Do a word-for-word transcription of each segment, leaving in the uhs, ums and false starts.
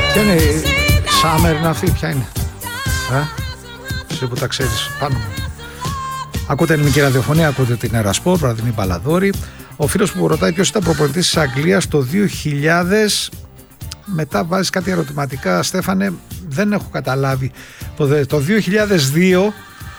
Ποια είναι η Summer είναι αυτή, ποια είναι? Ε? Εσύ που τα ξέρεις πάνω μου. Ακούτε ελληνική ραδιοφωνία, ακούτε την Ερασπορ, βραδινή μπαλαδόρη. Ο φίλος που ρωτάει ποιος ήταν προπονητής της Αγγλίας το δύο χιλιάδες. Μετά βάζεις κάτι ερωτηματικά, Στέφανε, δεν έχω καταλάβει. Το δύο χιλιάδες δύο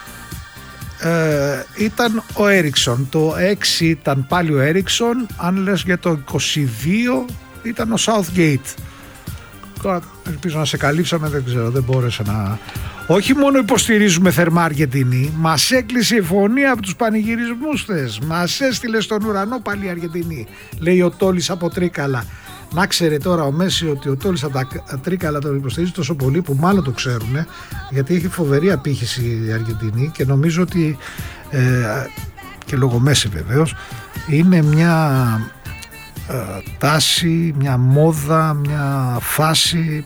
ε, ήταν ο Έριξον, το έξι ήταν πάλι ο Έριξον, αν λες για το είκοσι δύο ήταν ο Southgate. Τώρα ελπίζω να σε καλύψαμε, δεν ξέρω, δεν μπόρεσα να... Όχι μόνο υποστηρίζουμε θερμά Αργεντινή, μας έκλεισε η φωνή από τους πανηγυρισμούς θες. Μας έστειλε στον ουρανό πάλι η Αργεντινή, λέει ο Τόλης από Τρίκαλα. Να ξέρει τώρα ο Μέση ότι ο Τόλης από τα Τρίκαλα τον υποστηρίζει τόσο πολύ που μάλλον το ξέρουν, γιατί έχει φοβερή απήχηση η Αργεντινή και νομίζω ότι ε, και λόγω Μέση βεβαίως είναι μια ε, τάση, μια μόδα, μια φάση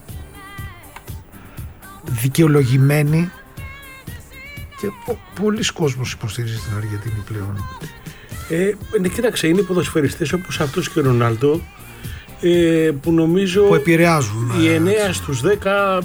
δικαιολογημένη και πο- πολλοί κόσμος υποστηρίζει την Αργεντινή πλέον. Ε, ναι, κοίταξε, είναι ποδοσφαιριστές όπως αυτός και ο Ρονάλντο ε, που νομίζω που επηρεάζουν οι εννέα στους δέκα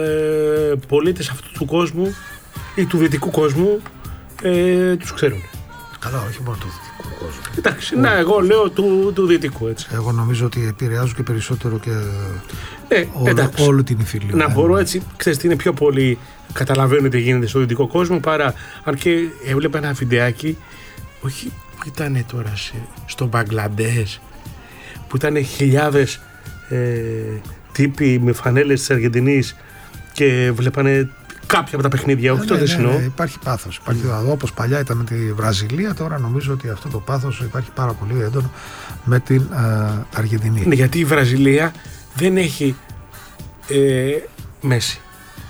ε, πολίτες αυτού του κόσμου ή του δυτικού κόσμου ε, τους ξέρουν. Καλά, όχι μόνο του δυτικού κόσμου. Εντάξει, να, εγώ λέω του, του δυτικού, έτσι. Εγώ νομίζω ότι επηρεάζουν και περισσότερο και ε, όλο, όλο την Ιφίλιο. Να μπορώ έτσι, ξέρεις τι είναι πιο πολύ, καταλαβαίνω τι γίνεται στο δυτικό κόσμο, παρά αν και έβλεπα ένα βιντεάκι, όχι που ήταν τώρα σε, στο Μπαγκλαντές, που ήταν χιλιάδες ε, τύποι με φανέλες της Αργεντινής και βλέπανε κάποια από τα παιχνίδια, όχι ναι, το ναι, δεσινό. Ναι, ναι, υπάρχει πάθος. Υπάρχει, mm. όπως παλιά ήταν με τη Βραζιλία, τώρα νομίζω ότι αυτό το πάθος υπάρχει πάρα πολύ έντονο με την ε, Αργεντινή. Ναι, γιατί η Βραζιλία δεν έχει ε, Μέση.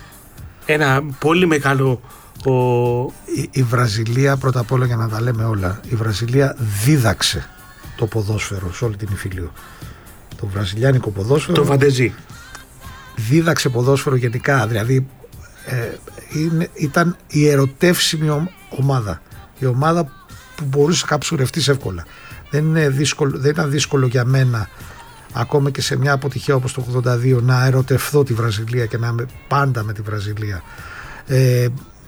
Ένα πολύ μεγάλο... Ο... Η, η Βραζιλία, πρώτα απ' όλα για να τα λέμε όλα, η Βραζιλία δίδαξε το ποδόσφαιρο σε όλη την Ιφίλιο. Το βραζιλιάνικο ποδόσφαιρο. Το Βαντεζί. Δίδαξε ποδόσφαιρο γενικά, δηλαδή ε, είναι, ήταν η ερωτεύσιμη ομάδα. Η ομάδα που μπορούσε να καψουρευτείς εύκολα. Δεν, είναι δύσκολο, δεν ήταν δύσκολο για μένα, ακόμα και σε μια αποτυχία όπως το ογδόντα δύο, να ερωτευθώ τη Βραζιλία και να είμαι πάντα με τη Βραζιλία. Ε,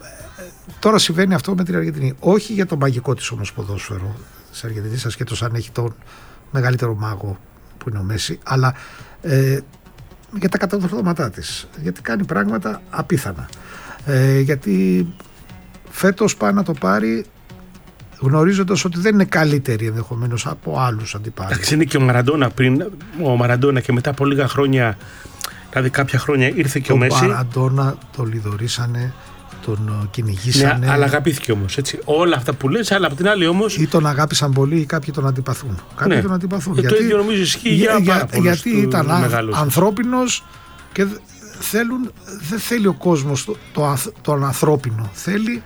τώρα συμβαίνει αυτό με την Αργεντινή. Όχι για το μαγικό της όμως ποδόσφαιρο της Αργεντινής, ασχέτως αν έχει τον μεγαλύτερο μάγο που είναι ο Μέση, αλλά ε, για τα κατορθώματά της. Γιατί κάνει πράγματα απίθανα. Ε, γιατί φέτος πάει να το πάρει γνωρίζοντας ότι δεν είναι καλύτερη ενδεχομένως από άλλους αντιπάλους. Εντάξει, είναι και ο Μαραντόνα πριν, ο Μαραντόνα και μετά από λίγα χρόνια, δηλαδή κάποια χρόνια ήρθε και το ο Μέση. Ο Μαραντόνα το λιδωρήσανε, τον κυνηγήσανε. Ναι, αλλά αγαπήθηκε όμως, έτσι. Όλα αυτά που λες, αλλά από την άλλη όμως. Ή τον αγάπησαν πολύ ή κάποιοι τον αντιπαθούν. Κάποιοι ναι. τον αντιπαθούν. Ε, γιατί, το ίδιο νομίζω ισχύει για, για πάρα πολλούς. Γιατί ήταν ανθρώπινος και θέλουν, δεν θέλει ο κόσμος το, το, τον ανθρώπινο. Θέλει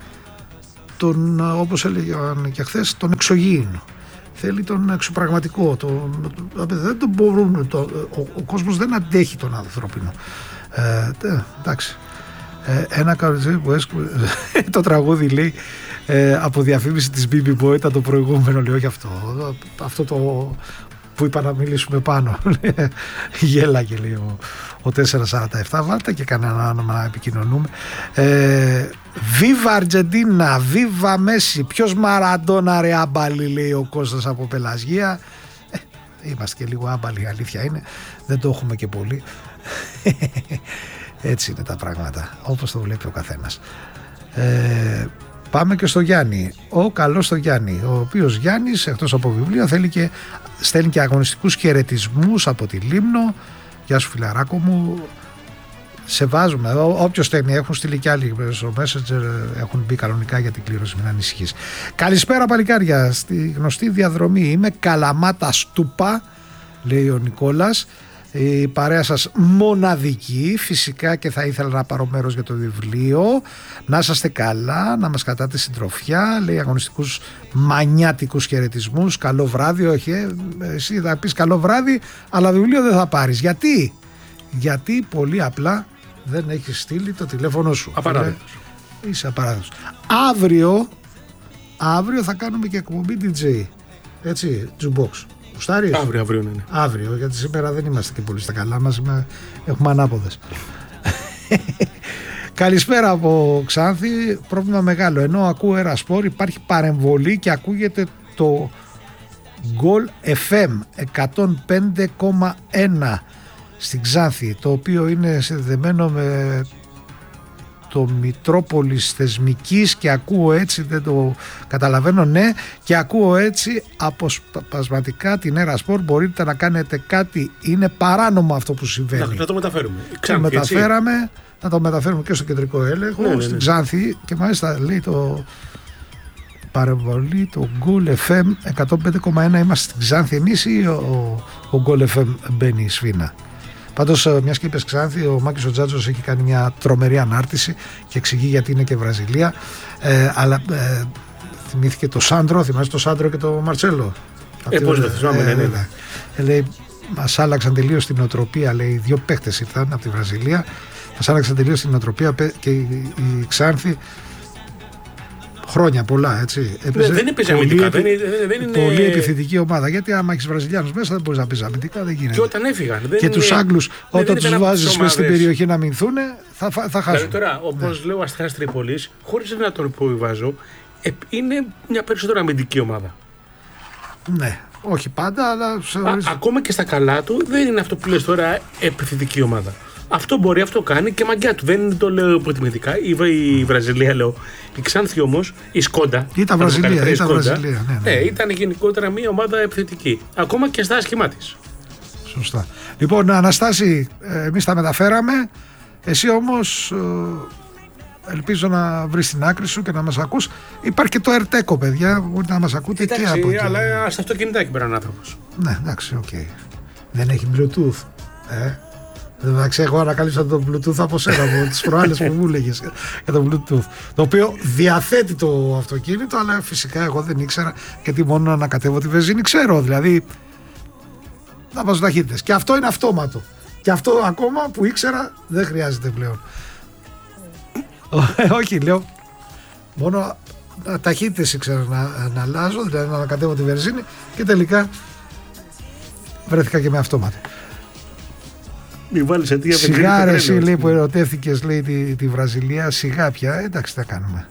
τον, όπως έλεγαν και χθες, τον εξωγήινο. Θέλει τον εξωπραγματικό. Τον, δεν τον μπορούν, το, ο, ο κόσμος δεν αντέχει τον ανθρώπινο. Ε, τε, εντάξει. Ε, ένα καροτσί που έσκου, το τραγούδι λέει ε, από διαφήμιση της μπι μπι Boy ήταν το προηγούμενο, λέει όχι αυτό αυτό το που είπα να μιλήσουμε πάνω. Γέλαγε λέει ο, ο τετρακόσια σαράντα επτά, βάλτε και κανένα όνομα να επικοινωνούμε. ε, Viva Argentina, Viva Messi, ποιος Μαραντόνα ρε άμπαλι, λέει ο Κώστας από Πελασγία. ε, είμαστε και λίγο άμπαλοι, η αλήθεια είναι, δεν το έχουμε και πολύ. Έτσι είναι τα πράγματα, όπως το βλέπει ο καθένας. Ε, πάμε και στο Γιάννη. Ο καλός στο Γιάννη, ο οποίος Γιάννης εκτός από βιβλία θέλει και, στέλνει και αγωνιστικούς χαιρετισμούς από τη Λίμνο. Γεια σου φιλαράκο μου, σε βάζουμε. Όποιος στέλνει, έχουν στείλει και άλλοι στο Messenger, έχουν μπει κανονικά για την κλήρωση, μην ανησυχείς. Καλησπέρα παλικάρια, στη γνωστή διαδρομή είμαι, Καλαμάτα Στούπα, λέει ο Νικόλας. Η παρέα σας μοναδική, φυσικά και θα ήθελα να πάρω μέρος για το βιβλίο. Να είσαστε καλά, να μας κρατάτε συντροφιά, λέει αγωνιστικούς μανιάτικους χαιρετισμούς. Καλό βράδυ, όχι, ε, εσύ θα πεις καλό βράδυ, αλλά βιβλίο δεν θα πάρεις. Γιατί? Γιατί πολύ απλά δεν έχεις στείλει το τηλέφωνο σου. Απαράδεκτος. Είσαι απαράδεκτος. Αύριο, αύριο θα κάνουμε και εκπομπή ντι τζέι, έτσι, jukebox. Γουστάρεις? Αύριο, αύριο, ναι, ναι. Αύριο, γιατί σήμερα δεν είμαστε και πολύ στα καλά μας, έχουμε ανάποδες. Καλησπέρα από Ξάνθη. Πρόβλημα μεγάλο. Ενώ ακούω Ερασπορ, υπάρχει παρεμβολή και ακούγεται το Γκολ εφ εμ εκατόν πέντε κόμμα ένα στην Ξάνθη, το οποίο είναι συνδεμένο με το Μητρόπολης Θεσμικής και ακούω έτσι, δεν το καταλαβαίνω, ναι, και ακούω έτσι αποσπασματικά την Ερασπορ. Μπορείτε να κάνετε κάτι, είναι παράνομο αυτό που συμβαίνει. Να, να το μεταφέρουμε. Ξάνθη, το μεταφέραμε, έτσι. Να το μεταφέρουμε και στο κεντρικό έλεγχο, ναι, ναι, ναι. στην Ξάνθη, και μάλιστα λέει το παρεμβολή, το Γκολ εφ εμ εκατόν πέντε κόμμα ένα. Είμαστε στην Ξάνθη εμείς ή ο, ο Γκολ εφ εμ μπαίνει η σφίνα? Πάντως, μιας και είπες Ξάνθη, ο Μάκης ο Τζάτζος έχει κάνει μια τρομερή ανάρτηση και εξηγεί γιατί είναι και Βραζιλία. Ε, αλλά ε, θυμήθηκε το Σάντρο, θυμάσαι το Σάντρο και το Μαρτσέλο? Ε, πώς το θυμάμαι, ναι, ναι. Ε, λέει, μας άλλαξαν τελείως την νοοτροπία, λέει, δύο παίχτες ήρθαν από τη Βραζιλία, μας άλλαξαν τελείως την νοοτροπία και η, η Ξάνθη χρόνια πολλά, έτσι. Έπαιζε, ναι, δεν έπαιζε αμυντικά. Δεν, δεν είναι... Πολύ επιθετική ομάδα. Γιατί άμα έχεις Βραζιλιάνους μέσα δεν μπορείς να πεις αμυντικά, δεν γίνεται. Και όταν έφυγαν. Δεν και είναι... τους Άγγλους, ναι, όταν τους βάζεις μέσα στην περιοχή να μηνθούν, θα, θα χάσουν. Δηλαδή τώρα, όπως ναι. λέω, ο Αστέρας Τρίπολης, χωρίς να τον υποβιβάζω, είναι μια περισσότερο αμυντική ομάδα. Ναι, όχι πάντα, αλλά. Α, ακόμα και στα καλά του δεν είναι αυτό που λες τώρα επιθετική ομάδα. Αυτό μπορεί, αυτό κάνει και μαγκιά του. Δεν το λέω υποτιμητικά. Η, η Βραζιλία, λέω. Η Ξάνθη όμως, η Σκόντα. Ήταν Βραζιλία. Ήταν, Βραζιλία, ναι, ναι. Ναι, ήταν γενικότερα μια ομάδα επιθετική. Ακόμα και στα άσχημά της. Σωστά. Λοιπόν, Αναστάση, εμείς τα μεταφέραμε. Εσύ όμως ελπίζω να βρεις την άκρη σου και να μας ακούς. Υπάρχει και το Ερτέκο, παιδιά. Μπορείτε να μας ακούτε. Εντάξει, και από εκεί. Αλλά στο αυτοκινητάκι πέραν άνθρωπος. Ναι, εντάξει, οκ. Okay. Δεν έχει Bluetooth. Ε. Εντάξει, εγώ ανακάλυψα το Bluetooth από σένα, από τις προάλλες που μου έλεγες για το Bluetooth. Το οποίο διαθέτει το αυτοκίνητο, αλλά φυσικά εγώ δεν ήξερα, γιατί μόνο να ανακατεύω τη βενζίνη ξέρω. Δηλαδή, να βάζω ταχύτητες. Και αυτό είναι αυτόματο. Και αυτό ακόμα που ήξερα δεν χρειάζεται πλέον. Όχι, λέω, μόνο ταχύτητες ήξερα να, να αλλάζω, δηλαδή να ανακατεύω τη βενζίνη, και τελικά βρέθηκα και με αυτόματο. Σιγά ρε εσύ, λέει, που ερωτεύτηκες, λέει, τη, τη Βραζιλία, σιγά πια, εντάξει, τα κάνουμε.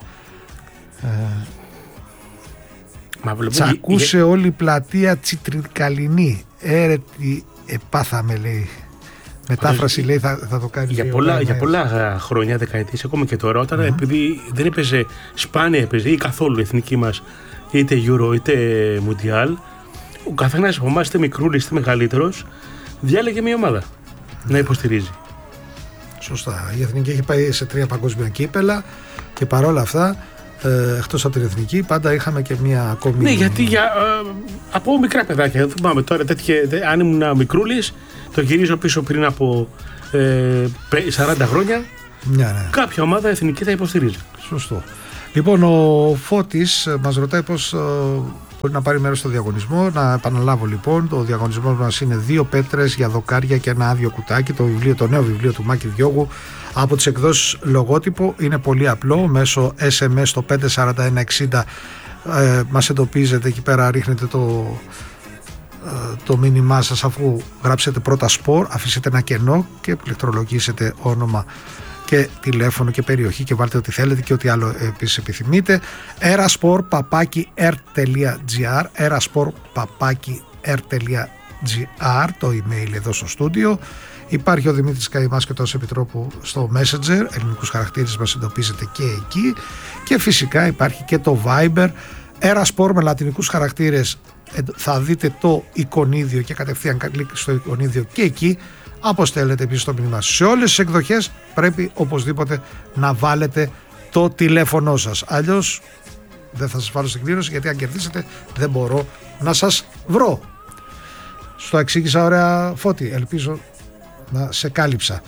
Ε, τσακούσε για... όλη η πλατεία Τσιτρικαλινή. Έρε τι επάθαμε, λέει. Μετάφραση, λέει, θα, θα το κάνει. Για πολλά, για πολλά χρόνια, δεκαετίες, ακόμα και τώρα, όταν mm-hmm. επειδή δεν έπαιζε, σπάνια έπαιζε ή καθόλου εθνική μας, είτε Euro είτε Mundial, ο καθένας από εμάς, είτε μικρούλης είτε μεγαλύτερος, διάλεγε μια ομάδα να υποστηρίζει. Σωστά. Η εθνική έχει πάει σε τρία παγκόσμια κύπελα και παρόλα αυτά, ε, εκτός από την εθνική, πάντα είχαμε και μία ακόμη. Ναι, γιατί για, ε, από μικρά παιδάκια, δεν θυμάμαι τώρα, τέτοια, αν ήμουν μικρούλης, το γυρίζω πίσω πριν από ε, σαράντα χρόνια, ναι, ναι. κάποια ομάδα εθνική θα υποστηρίζει. Σωστό. Λοιπόν, ο Φώτης μας ρωτάει πώς ε, μπορεί να πάρει μέρος στο διαγωνισμό. Να επαναλάβω λοιπόν, το διαγωνισμό μας είναι δύο πέτρες για δοκάρια και ένα άδειο κουτάκι, το, βιβλίο, το νέο βιβλίο του Μάκη Διώγου από τις εκδόσεις Λογότυπο. Είναι πολύ απλό, μέσω ες εμ ες στο πέντε τέσσερα ένα εξήντα ε, μας εντοπίζετε εκεί πέρα, ρίχνετε το, ε, το μήνυμά σας, αφού γράψετε πρώτα σπορ, αφήσετε ένα κενό και πληκτρολογήσετε όνομα και τηλέφωνο και περιοχή και βάλτε ό,τι θέλετε και ό,τι άλλο επίσης επιθυμείτε. eraspor παπάκι ερ τελεία τζι άρ, eraspor παπάκι ερ τελεία τζι άρ, το email εδώ στο στούντιο. Υπάρχει ο Δημήτρης Καϊμάς και το Επιτρόπου στο Messenger, ελληνικούς χαρακτήρες μας εντοπίζετε και εκεί, και φυσικά υπάρχει και το Viber eraspor με λατινικούς χαρακτήρες, θα δείτε το εικονίδιο και κατευθείαν κλικ στο εικονίδιο και εκεί αποστέλλετε επίσης το μήνυμα. Σε όλες τις εκδοχές πρέπει οπωσδήποτε να βάλετε το τηλέφωνό σας, αλλιώς δεν θα σας βάλω στην κλήρωση, γιατί αν κερδίσετε δεν μπορώ να σας βρω. Στο εξήγησα ωραία, Φώτη, ελπίζω να σε κάλυψα.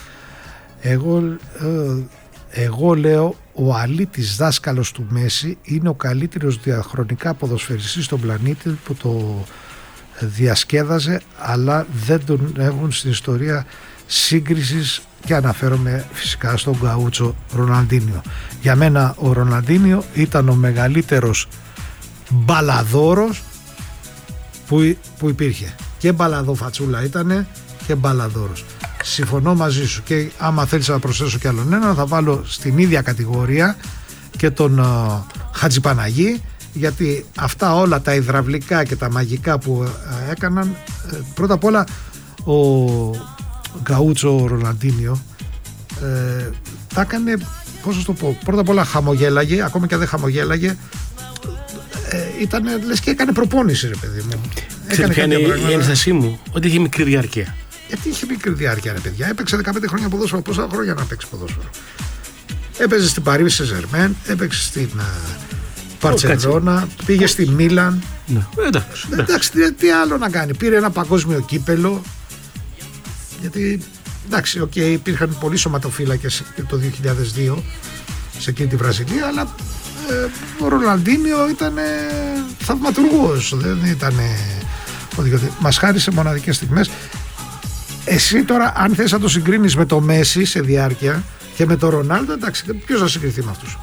Εγώ, ε, εγώ λέω, ο αλήτης δάσκαλος του Μέση είναι ο καλύτερος διαχρονικά ποδοσφαιριστής στον πλανήτη που το διασκέδαζε, αλλά δεν τον έχουν στην ιστορία σύγκρισης, και αναφέρομαι φυσικά στον Γκαούτσο Ροναλντίνιο. Για μένα ο Ροναλντίνιο ήταν ο μεγαλύτερος μπαλαδόρος που, που υπήρχε. Και μπαλαδό φατσούλα ήτανε και μπαλαδόρος. Συμφωνώ μαζί σου, και άμα θέλεις να προσθέσω κι άλλον ένα, θα βάλω στην ίδια κατηγορία και τον uh, Χατζηπαναγή, γιατί αυτά όλα τα υδραυλικά και τα μαγικά που uh, έκαναν, uh, πρώτα απ' όλα ο Γκαούτσο Ροναλντίνιο uh, τα έκανε, πώς να το πω, πρώτα απ' όλα χαμογέλαγε, ακόμα και αν δεν χαμογέλαγε, uh, ήταν λες και έκανε προπόνηση, ρε παιδί μου. Ξέρετε ποια είναι η ένστασή μου? Ότι είχε μικρή διάρκεια. Γιατί είχε μικρή διάρκεια, ρε παιδιά. Έπαιξε δεκαπέντε χρόνια ποδόσφαιρο. Πόσα χρόνια να παίξει ποδόσφαιρο? Έπαιζε στην Παρί Σεν-Ζερμέν, έπαιξε στην Μπαρσελόνα, oh, πήγε στη Μίλαν. Ναι. Εντάξει, εντάξει, τι, τι άλλο να κάνει? Πήρε ένα παγκόσμιο κύπελο. Γιατί εντάξει, okay, υπήρχαν πολλοί σωματοφύλακες το δύο χιλιάδες δύο σε εκείνη τη Βραζιλία, αλλά ε, ο Ροναλντίνιο ήταν θαυματουργός. Δεν ήταν. Μας χάρισε μοναδικές στιγμές. Εσύ τώρα, αν θες να το συγκρίνεις με το Μέση σε διάρκεια και με το Ρονάλντο, εντάξει, ποιος θα συγκριθεί με αυτούς?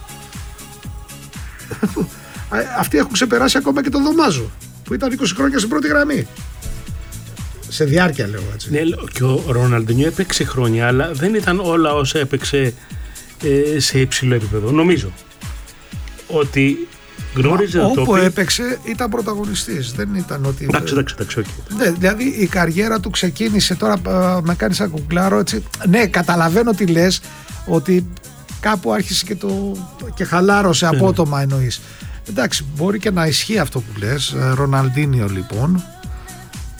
Αυτοί έχουν ξεπεράσει ακόμα και τον Δωμάζο, που ήταν είκοσι χρόνια στην πρώτη γραμμή. Σε διάρκεια, λέω έτσι. Ναι, και ο Ροναλντινιό έπαιξε χρόνια, αλλά δεν ήταν όλα όσα έπαιξε ε, σε υψηλό επίπεδο. Νομίζω ότι γνώριζε Μα, το όπου οποίο... έπαιξε ήταν πρωταγωνιστής. Δεν ήταν ότι. Εντάξει, εντάξει, εντάξει, okay. Ναι, δηλαδή η καριέρα του ξεκίνησε. Τώρα α, με κάνεις να κουκλάρω έτσι. Ναι, καταλαβαίνω τι λες, ότι κάπου άρχισε και, το, και χαλάρωσε απότομα, εννοείς. Εντάξει, μπορεί και να ισχύει αυτό που λες. Ροναλντίνιο λοιπόν.